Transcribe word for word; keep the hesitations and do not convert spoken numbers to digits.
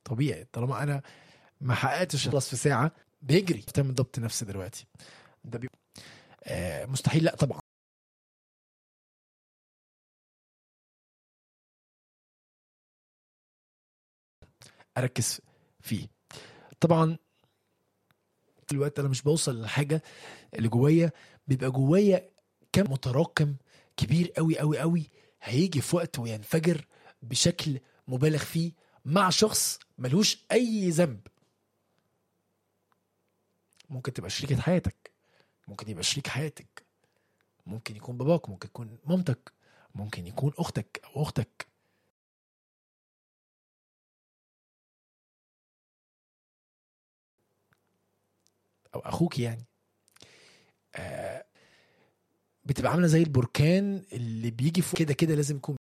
طبيعي طالما انا ما حققتش خلاص في ساعه بيجري بتعمل ضبط نفسي دلوقتي ده بي... آه مستحيل، لا طبعا. اركز فيه طبعا. الوقت انا مش بوصل للحاجه اللي جوايا، بيبقى جوايا كم متراكم كبير قوي قوي قوي، هيجي في وقت وينفجر بشكل مبالغ فيه مع شخص ملوش اي ذنب. ممكن تبقى شريكة حياتك، ممكن يبقى شريك حياتك، ممكن يكون باباك، ممكن يكون مامتك، ممكن يكون اختك او اختك او اخوك يعني. آه بتبقى عامله زي البركان اللي بيجي فوق كده كده لازم يكون